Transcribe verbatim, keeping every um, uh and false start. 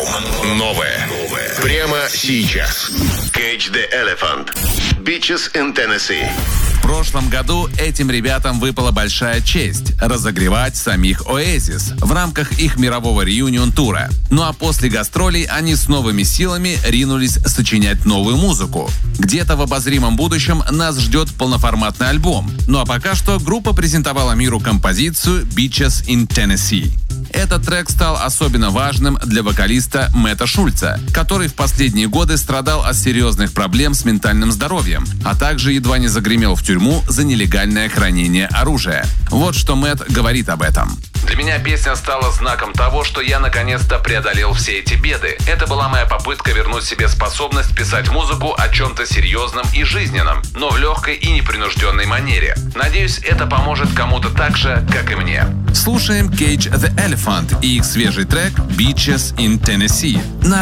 Новое. Прямо сейчас. Cage the Elephant. Beaches in Tennessee. В прошлом году этим ребятам выпала большая честь – разогревать самих Oasis в рамках их мирового реюнион-тура. Ну а после гастролей они с новыми силами ринулись сочинять новую музыку. Где-то в обозримом будущем нас ждет полноформатный альбом. Ну а пока что группа презентовала миру композицию «Beaches in Tennessee». Этот трек стал особенно важным для вокалиста Мэтта Шульца, который в последние годы страдал от серьезных проблем с ментальным здоровьем, а также едва не загремел в тюрьму за нелегальное хранение оружия. Вот что Мэтт говорит об этом. Для меня песня стала знаком того, что я наконец-то преодолел все эти беды. Это была моя попытка вернуть себе способность писать музыку о чем-то серьезном и жизненном, но в легкой и непринужденной манере. Надеюсь, это поможет кому-то так же, как и мне. Слушаем Cage the Elephant и их свежий трек «Beaches in Tennessee» на